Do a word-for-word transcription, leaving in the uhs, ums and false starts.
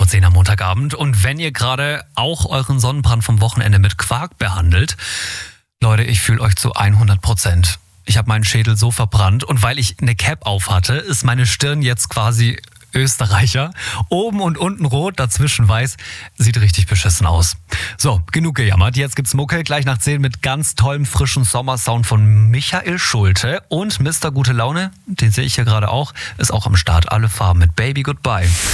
vor zehn am Montagabend. Und wenn ihr gerade auch euren Sonnenbrand vom Wochenende mit Quark behandelt, Leute, ich fühle euch zu hundert Prozent. Ich habe meinen Schädel so verbrannt und weil ich eine Cap auf hatte, ist meine Stirn jetzt quasi Österreicher. Oben und unten rot, dazwischen weiß. Sieht richtig beschissen aus. So, genug gejammert. Jetzt gibt's Mucke gleich nach zehn mit ganz tollem frischen Sommersound von Michael Schulte. Und Mister Gute Laune, den sehe ich hier gerade auch, ist auch am Start. Alle Farben mit Baby Goodbye.